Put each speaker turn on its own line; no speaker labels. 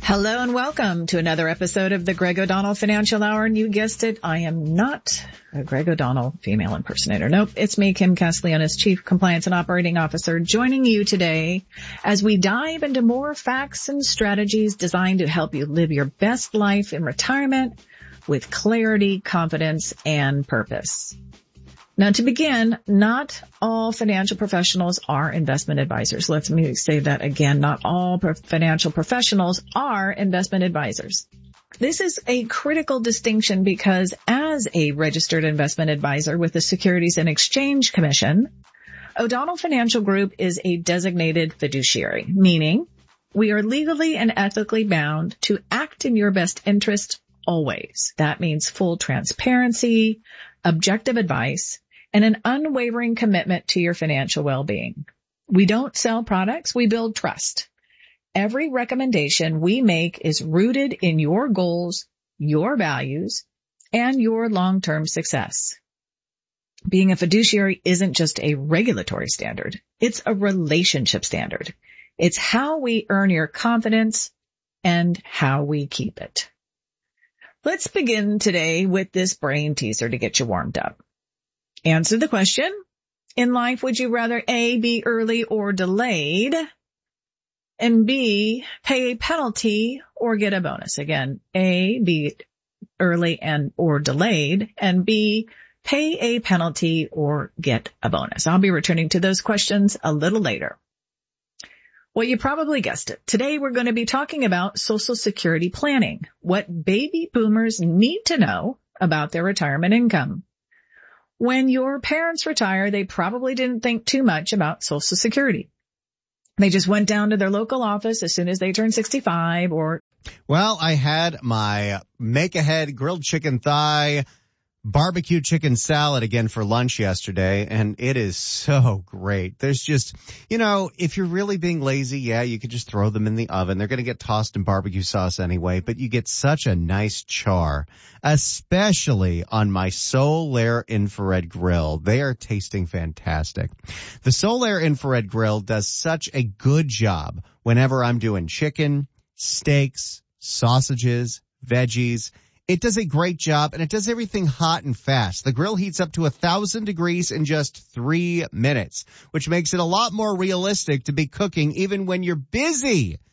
Hello and welcome to another episode of the Greg O'Donnell Financial Hour. And you guessed it, I am not a Greg O'Donnell female impersonator. Nope, it's me, Kim Castellanos, Chief Compliance and Operating Officer, joining you today as we dive into more facts and strategies designed to help you live your best life in retirement with clarity, confidence, and purpose. Now, to begin, not all financial professionals are investment advisors. Let me say that again. Not all financial professionals are investment advisors. This is a critical distinction because as a registered investment advisor with the Securities and Exchange Commission, O'Donnell Financial Group is a designated fiduciary, meaning we are legally and ethically bound to act in your best interest always. That means full transparency, objective advice, and an unwavering commitment to your financial well-being. We don't sell products, we build trust. Every recommendation we make is rooted in your goals, your values, and your long-term success. Being a fiduciary isn't just a regulatory standard, it's a relationship standard. It's how we earn your confidence and how we keep it. Let's begin today with this brain teaser to get you warmed up. Answer the question. In life, would you rather A, be early or delayed, and B, pay a penalty or get a bonus? Again, A, be early and or delayed, and B, pay a penalty or get a bonus. I'll be returning to those questions a little later. Well, you probably guessed it. Today we're going to be talking about Social Security planning, what baby boomers need to know about their retirement income. When your parents retire, they probably didn't think too much about Social Security. They just went down to their local office as soon as they turned 65 or...
Well, I had my make-ahead grilled chicken thigh, barbecue chicken salad again for lunch yesterday, and it is so great. There's just, if you're really being lazy, yeah, you could just throw them in the oven. They're going to get tossed in barbecue sauce anyway, but you get such a nice char, especially on my Solaire infrared grill. They are tasting fantastic. The Solaire infrared grill does such a good job whenever I'm doing chicken, steaks, sausages, veggies. It does a great job, and it does everything hot and fast. The grill heats up to 1,000 degrees in just 3 minutes, which makes it a lot more realistic to be cooking even when you're busy.